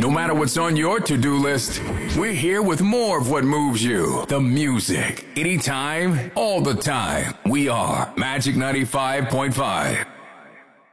No matter what's on your to-do list, we're here with more of what moves you. The music. Anytime, all the time. We are Magic 95.5.